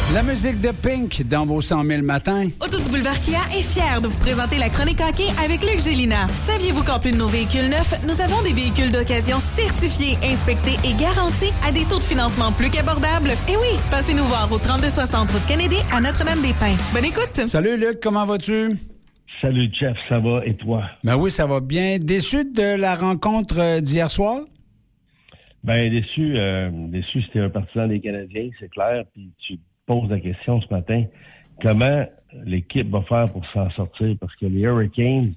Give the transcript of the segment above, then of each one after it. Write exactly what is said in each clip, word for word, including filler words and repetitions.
La musique de Pink dans vos cent mille matins. Auto du Boulevard Kia est fier de vous présenter la chronique hockey avec Luc Gélina. Saviez-vous qu'en plus de nos véhicules neufs, nous avons des véhicules d'occasion certifiés, inspectés et garantis à des taux de financement plus qu'abordables? Et oui, passez nous voir au trente-deux soixante route Kennedy à Notre-Dame-des-Pins. Bonne écoute! Salut Luc, comment vas-tu? Salut Jeff, ça va et toi? Ben oui, ça va bien. Déçu de la rencontre d'hier soir? Ben déçu, euh, déçu, c'était un partisan des Canadiens, c'est clair. Puis tu poses la question ce matin, comment l'équipe va faire pour s'en sortir? Parce que les Hurricanes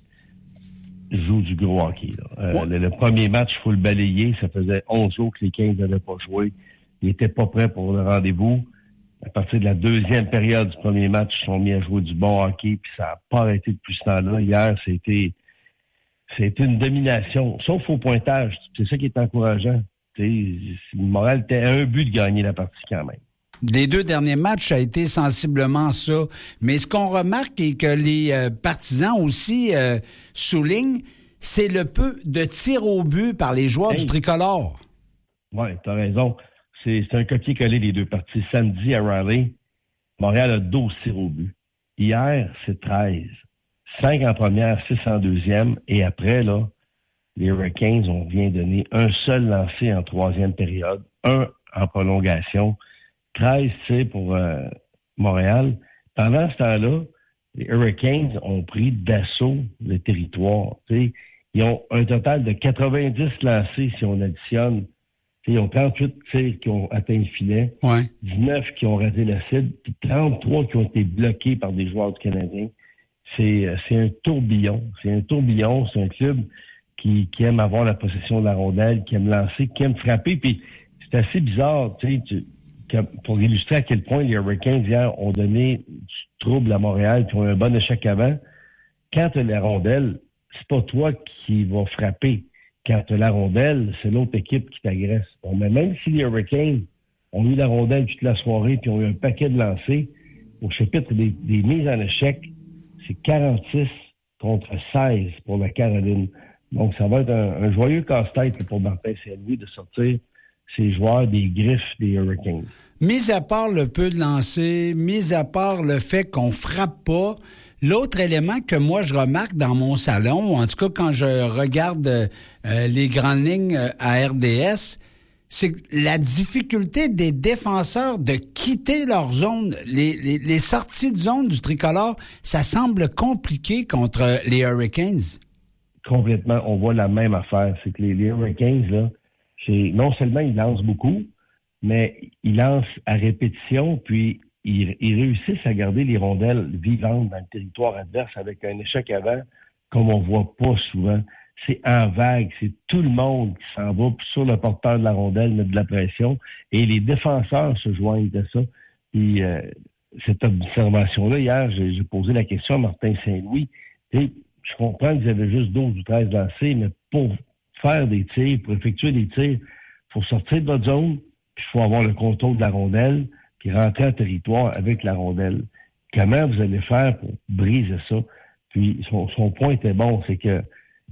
jouent du gros hockey. Euh, ouais. le, le premier match, il faut le balayer. Ça faisait onze jours que les Canes n'avaient pas joué. Ils n'étaient pas prêts pour le rendez-vous. À partir de la deuxième période du premier match, ils sont mis à jouer du bon hockey, puis ça n'a pas arrêté depuis ce temps-là. Hier, c'était, c'était une domination, sauf au pointage. C'est ça qui est encourageant. Le moral était à un but de gagner la partie quand même. Les deux derniers matchs, ça a été sensiblement ça. Mais ce qu'on remarque et que les euh, partisans aussi euh, soulignent, c'est le peu de tirs au but par les joueurs hey. du tricolore. Oui, tu as raison. C'est, c'est un copier-coller les deux parties. Samedi à Raleigh, Montréal a douze tirs au but. Hier, c'est treize. cinq en première, six en deuxième. Et après, là, les Hurricanes, on vient donner un seul lancé en troisième période, un en prolongation, treize tirs pour euh, Montréal. Pendant ce temps-là, les Hurricanes ont pris d'assaut le territoire. T'sais, ils ont un total de quatre-vingt-dix lancés si on additionne. T'sais, ils ont trente-huit tirs qui ont atteint le filet, ouais. dix-neuf qui ont raté la cible, puis trente-trois qui ont été bloqués par des joueurs du Canadien. C'est, c'est un tourbillon. C'est un tourbillon. C'est un club Qui, qui aime avoir la possession de la rondelle, qui aime lancer, qui aime frapper. Puis c'est assez bizarre, tu sais, tu, pour illustrer à quel point les Hurricanes hier ont donné du trouble à Montréal, puis ont eu un bon échec avant. Quand tu as la rondelle, c'est pas toi qui vas frapper. Quand tu as la rondelle, c'est l'autre équipe qui t'agresse. Bon, mais même si les Hurricanes ont eu la rondelle toute la soirée, puis ont eu un paquet de lancers, au chapitre des, des mises en échec, c'est quarante-six contre seize pour la Caroline. Donc, ça va être un, un joyeux casse-tête pour Martin Saint-Louis de sortir ses joueurs des griffes des Hurricanes. Mis à part le peu de lancers, mis à part le fait qu'on frappe pas, l'autre élément que moi je remarque dans mon salon, ou en tout cas quand je regarde euh, les grandes lignes à R D S, c'est la difficulté des défenseurs de quitter leur zone. Les, les, les sorties de zone du tricolore, ça semble compliqué contre les Hurricanes. Complètement, on voit la même affaire. C'est que les, les Hurricanes, là, c'est, non seulement ils lancent beaucoup, mais ils lancent à répétition, puis ils, ils réussissent à garder les rondelles vivantes dans le territoire adverse avec un échec avant, comme on voit pas souvent. C'est en vague, c'est tout le monde qui s'en va sur le porteur de la rondelle, mettre de la pression, et les défenseurs se joignent de ça. Puis euh, cette observation-là, hier, j'ai, j'ai posé la question à Martin Saint-Louis. T'sais, je comprends qu'ils avaient juste douze ou treize lancés, mais pour faire des tirs, pour effectuer des tirs, il faut sortir de votre zone, puis il faut avoir le contrôle de la rondelle, puis rentrer en territoire avec la rondelle. Comment vous allez faire pour briser ça? Puis son, son point était bon, c'est que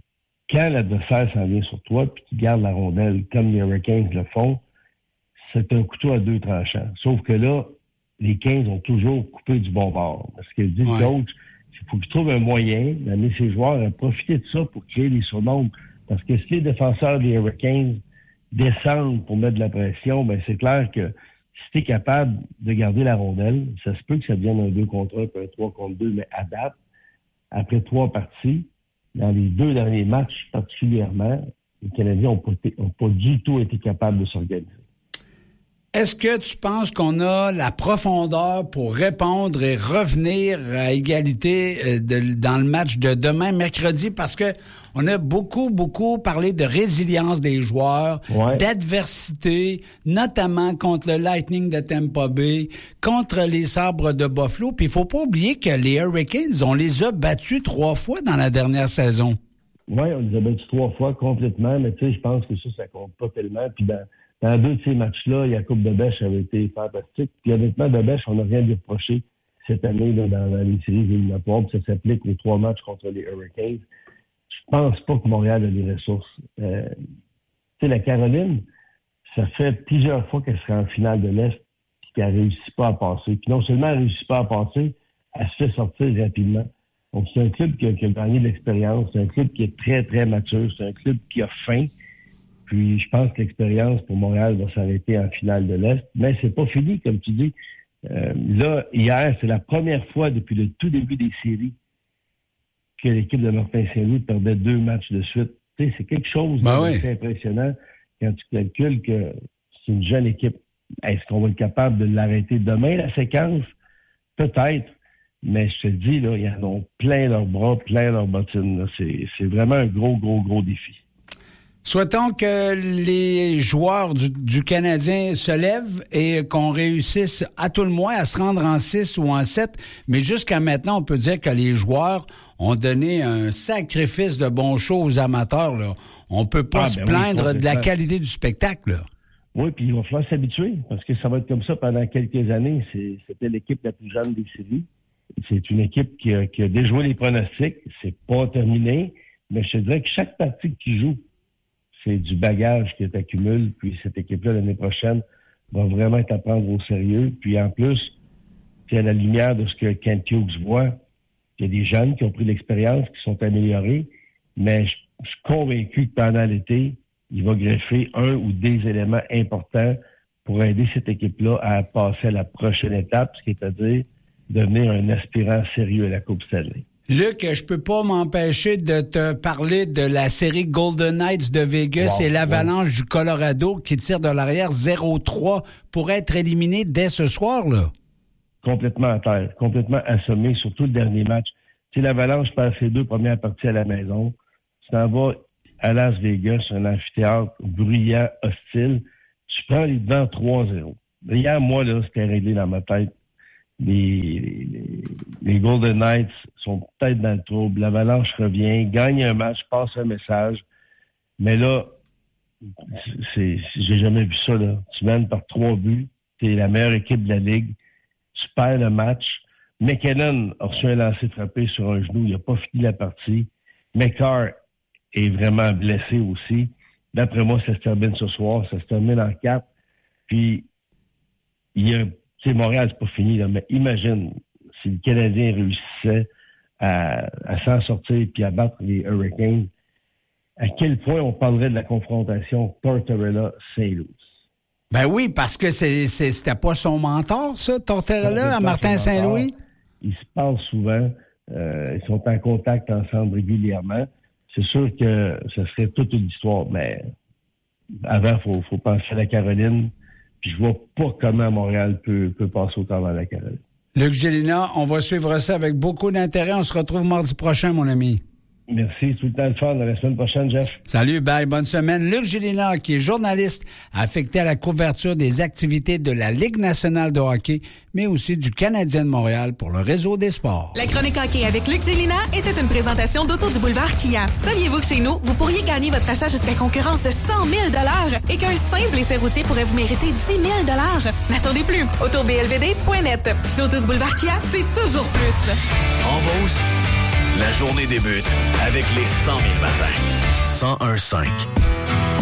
quand l'adversaire s'en vient sur toi, puis qu'il garde la rondelle, comme les Hurricanes le font, c'est un couteau à deux tranchants. Sauf que là, les quinze ont toujours coupé du bon bord. Parce que dit ouais. l'autre, il faut qu'ils trouvent un moyen d'amener ses joueurs à profiter de ça pour créer des surnombres. Parce que si les défenseurs des Hurricanes descendent pour mettre de la pression, ben c'est clair que si tu es capable de garder la rondelle, ça se peut que ça devienne un deux contre un, puis un trois contre deux, mais à date, après trois parties, dans les deux derniers matchs particulièrement, les Canadiens n'ont pas, ont pas du tout été capables de s'organiser. Est-ce que tu penses qu'on a la profondeur pour répondre et revenir à égalité de, dans le match de demain, mercredi? Parce que on a beaucoup, beaucoup parlé de résilience des joueurs, ouais. d'adversité, notamment contre le Lightning de Tampa Bay, contre les Sabres de Buffalo. Puis il faut pas oublier que les Hurricanes, on les a battus trois fois dans la dernière saison. Oui, on les a battus trois fois complètement, mais tu sais, je pense que ça, ça compte pas tellement. Puis dans Dans deux de ces matchs-là, Jakub Dobeš avait été fantastique. Puis honnêtement, Dobeš, on n'a rien à lui reprocher cette année là, dans, dans les séries éliminatoires. Puis ça s'applique aux trois matchs contre les Hurricanes. Je pense pas que Montréal a les ressources. Euh, tu sais, la Caroline, ça fait plusieurs fois qu'elle sera en finale de l'Est. qu'elle ne réussit pas à passer. Puis non seulement elle ne réussit pas à passer, elle se fait sortir rapidement. Donc, c'est un club qui a, qui a gagné de l'expérience. C'est un club qui est très, très mature. C'est un club qui a faim. Puis, je pense que l'expérience pour Montréal va s'arrêter en finale de l'Est. Mais c'est pas fini, comme tu dis. Euh, là, hier, c'est la première fois depuis le tout début des séries que l'équipe de Martin Saint-Louis perdait deux matchs de suite. Tu sais, c'est quelque chose ben d'assez oui. impressionnant quand tu calcules que c'est une jeune équipe. Est-ce qu'on va être capable de l'arrêter demain, la séquence? Peut-être. Mais je te dis, là, ils en ont plein leurs bras, plein leurs bottines. Là. C'est, c'est vraiment un gros, gros, gros défi. Souhaitons que les joueurs du, du Canadien se lèvent et qu'on réussisse à tout le moins à se rendre en six ou en sept. Mais jusqu'à maintenant, on peut dire que les joueurs ont donné un sacrifice de bon show aux amateurs. Là. On peut pas Ah, se ben plaindre oui, de la qualité du spectacle. Là. Oui, puis il va falloir s'habituer parce que ça va être comme ça pendant quelques années. C'est, c'était l'équipe la plus jeune des séries. C'est une équipe qui a, qui a déjoué les pronostics. C'est pas terminé, mais je te dirais que chaque partie qu'ils jouent, c'est du bagage qui accumule. Puis cette équipe-là, l'année prochaine, va vraiment être à prendre au sérieux. Puis en plus, c'est à la lumière de ce que Kent Hughes voit. Il y a des jeunes qui ont pris l'expérience, qui sont améliorés, mais je, je suis convaincu que pendant l'été, il va greffer un ou des éléments importants pour aider cette équipe-là à passer à la prochaine étape, c'est-à-dire devenir un aspirant sérieux à la Coupe Stanley. Luc, je peux pas m'empêcher de te parler de la série Golden Knights de Vegas wow, et l'Avalanche wow. du Colorado qui tire de l'arrière zéro trois pour être éliminé dès ce soir, là. Complètement à terre, complètement assommé, surtout le dernier match. Tu sais, l'Avalanche perd ses deux premières parties à la maison. Tu t'en vas à Las Vegas, un amphithéâtre bruyant, hostile. Tu prends les devants trois zéro. Hier, moi, là, c'était réglé dans ma tête. Les, les, les Golden Knights sont peut-être dans le trouble. L'Avalanche revient, gagne un match, passe un message. Mais là, c'est, j'ai jamais vu ça, là. Tu mènes par trois buts. T'es la meilleure équipe de la Ligue. Tu perds le match. McKinnon a reçu un lancer frappé sur un genou. Il n'a pas fini la partie. McCarr est vraiment blessé aussi. D'après moi, ça se termine ce soir. Ça se termine en quatre. Puis, il y a, tu sais, Montréal, c'est pas fini, là, mais imagine si le Canadien réussissait à, à s'en sortir puis à battre les Hurricanes, à quel point on parlerait de la confrontation Tortorella-Saint Louis. Ben oui, parce que c'est, c'est, c'était pas son mentor, ça, Tortorella, à Martin Saint-Louis? Ils se parlent souvent. Euh, ils sont en contact ensemble régulièrement. C'est sûr que ce serait toute une histoire, mais avant, il faut, faut penser à la Caroline. Puis je vois pas comment Montréal peut, peut passer au travers de la Caroline. Luc Gélina, on va suivre ça avec beaucoup d'intérêt. On se retrouve mardi prochain, mon ami. Merci, tout le temps le fun. À la semaine prochaine, Jeff. Salut, bye, bonne semaine. Luc Gélina, qui est journaliste affecté à la couverture des activités de la Ligue nationale de hockey, mais aussi du Canadien de Montréal pour le réseau des sports. La chronique hockey avec Luc Gélina était une présentation d'Auto du Boulevard Kia. Saviez-vous que chez nous, vous pourriez gagner votre achat jusqu'à concurrence de cent mille dollars et qu'un simple essai routier pourrait vous mériter dix mille dollars? N'attendez plus. auto b l v d point net. Chez Auto du Boulevard Kia, c'est toujours plus. En Beauce, la journée débute avec les cent mille matins. cent un virgule cinq